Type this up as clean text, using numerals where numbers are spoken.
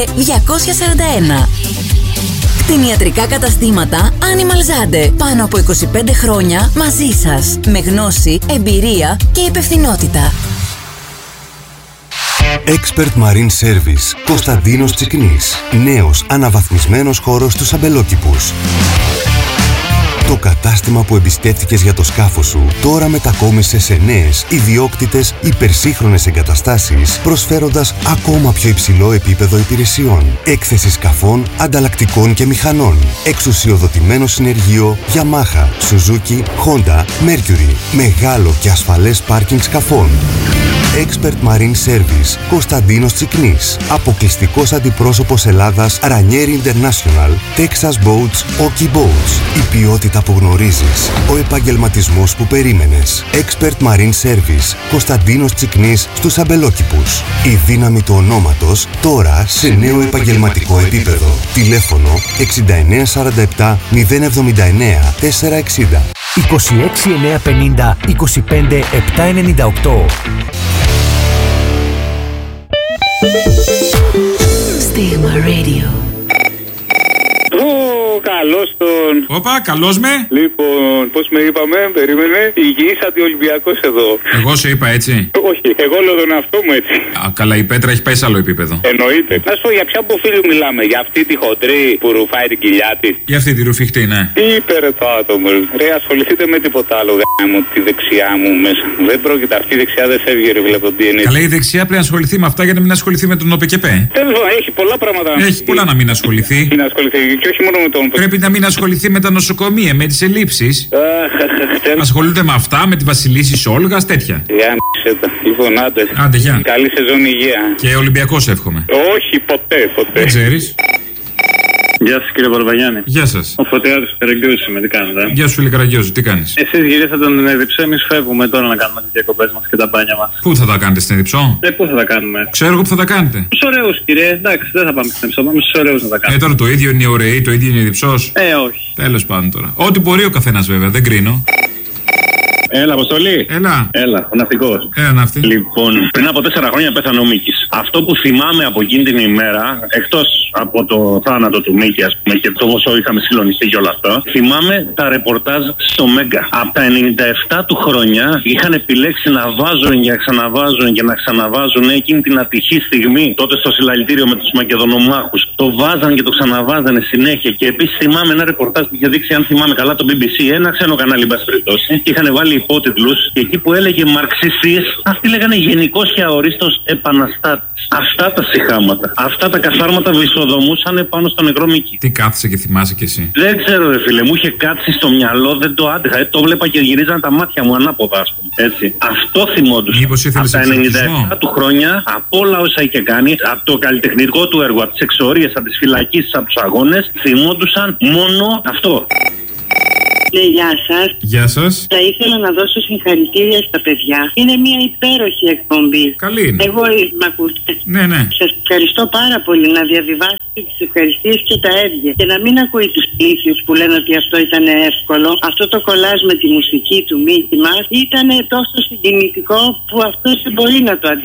241. Κτηνιατρικά καταστήματα Animal Zande. Πάνω από 25 χρόνια μαζί σας. Με γνώση, εμπειρία και υπευθυνότητα. Expert Marine Service. Κωνσταντίνος Τσικνής. Νέος αναβαθμισμένος χώρος στους αμπελόκηπους. Το κατάστημα που εμπιστεύτηκες για το σκάφος σου τώρα μετακόμισε σε νέες, ιδιόκτητες, υπερσύγχρονες εγκαταστάσεις, προσφέροντας ακόμα πιο υψηλό επίπεδο υπηρεσιών. Έκθεση σκαφών, ανταλλακτικών και μηχανών. Εξουσιοδοτημένο συνεργείο Yamaha, Suzuki, Honda, Mercury. Μεγάλο και ασφαλές πάρκινγκ σκαφών. Expert Marine Service. Κωνσταντίνος Τσικνής. Αποκλειστικός αντιπρόσωπος Ελλάδας Ranieri International. Texas Boats, Oki Boats. Η ποιότητα που γνωρίζεις. Ο επαγγελματισμός που περίμενες. Expert Marine Service. Κωνσταντίνος Τσικνής στους αμπελόκηπους. Η δύναμη του ονόματος τώρα σε νέο επαγγελματικό επίπεδο. Τηλέφωνο 6947 079 460. 26950 25 798. Stigma Radio. Καλώς τον. Όπα, καλώς με. Λοιπόν, πώς με είπαμε, περίμενε. Υγιής αντιολυμπιακός εδώ. Εγώ σε είπα έτσι. Όχι, εγώ λέω τον εαυτό μου έτσι. Α, καλά, η Πέτρα έχει πάει σε άλλο επίπεδο. Εννοείται. Να σου πω για ποια αποφύλου μιλάμε, για αυτή τη χοντρή που ρουφάει την κοιλιά τη. Για αυτή τη ρουφιχτή, ναι. Τι είπε ρε το άτομο. Ρε, ασχοληθείτε με τίποτα άλλο, μου, τη δεξιά μου μέσα. Δεν πρόκειται, αυτή η δεξιά δεν φεύγει, ρε, βλέπω τι είναι. Καλά, η δεξιά πρέπει να ασχοληθεί με αυτά για να μην ασχοληθεί με τον ΟΠΕΚΕΠΕ. Τέλος πάντων, έχει πολλά πράγματα. Έχει πολλά να μην ασχοληθεί. Και όχι μόνο με τον. Πρέπει να μην ασχοληθεί με τα νοσοκομεία, με τις ελλείψεις. Ασχολείται με αυτά, με τη Βασιλίση Σόλγας, τέτοια. Λοιπόν, άντε. Άντε, γεια. Καλή σεζόν, υγεία. Και Ολυμπιακός εύχομαι. Όχι, ποτέ. Δεν ξέρεις. Γεια σας κύριε Βαρβαγιάννη. Γεια σας. Ο Φωτιάδης Καραγκιόζης είμαι, τι κάνετε? Γεια σου, Καραγκιόζη, τι κάνεις? Εσείς γυρίσατε την Εδιψό, εμείς φεύγουμε τώρα να κάνουμε τις διακοπές μας και τα μπάνια μας. Πού θα τα κάνετε στην Εδιψό? Πού θα τα κάνουμε? Ξέρω εγώ που θα τα κάνετε. Στους ωραίους κύριε, εντάξει, δεν θα πάμε στην Εδιψό, πάμε στους ωραίους να τα κάνουμε. Τώρα το ίδιο είναι οι ωραίοι, το ίδιο είναι η Εδιψός. Όχι. Τέλος πάντων τώρα. Ό,τι μπορεί ο καθένας βέβαια, δεν κρίνω. Έλα, Αποστολή. Έλα, ο ναυτικός. Ναυτί. Λοιπόν, πριν από 4 χρόνια πέθανε ο Μίκης. Αυτό που θυμάμαι από εκείνη την ημέρα, εκτός από το θάνατο του Μίκη, ας πούμε, και το πόσο είχαμε συλλονιστεί και όλα αυτά, θυμάμαι τα ρεπορτάζ στο Μέγκα. Από τα 97 του χρόνια είχαν επιλέξει να βάζουν και να ξαναβάζουν και να ξαναβάζουν εκείνη την ατυχή στιγμή, τότε στο συλλαλητήριο με τους Μακεδονομάχους. Το βάζαν και το ξαναβάζανε συνέχεια. Και επίσης θυμάμαι ένα ρεπορτάζ που είχε δείξει, αν θυμάμαι καλά, το BBC, ένα ξένο κανάλι, μπας περιπτώσει, και είχαν βάλει υπότιτλους και εκεί που έλεγε μαρξιστής, αυτοί λέγανε γενικός και αορίστος επαναστάτης. Αυτά τα σιχάματα, αυτά τα καθάρματα βυσοδομούσαν πάνω στο νεκρό Μίκη. Τι κάθισε και θυμάσαι κι εσύ? Δεν ξέρω, ρε φίλε, μου είχε κάτσει στο μυαλό, δεν το άντεχα. Το βλέπα και γυρίζαν τα μάτια μου ανάποδα, ας πούμε. Έτσι. Αυτό θυμόντουσαν. Μήπως ήθελες από τα 97 του χρόνια, από όλα όσα είχε κάνει, από το καλλιτεχνικό του έργο, από τις εξορίες, από τις φυλακίσεις, από τους αγώνες, θυμόντουσαν μόνο αυτό. Ναι, γεια σας. Γεια σας. Θα ήθελα να δώσω συγχαρητήρια στα παιδιά. Είναι μια υπέροχη εκπομπή. Καλή είναι. Εγώ μ' ακούτε. Ναι. Σας ευχαριστώ πάρα πολύ να διαβιβάσετε τις ευχαριστίες και τα έβγε. Και να μην ακούει τους πλήθιους που λένε ότι αυτό ήταν εύκολο. Αυτό το κολλάζ με τη μουσική του Μίκη μας ήταν τόσο συγκινητικό που αυτός δεν μπορεί να το αντιληφθεί.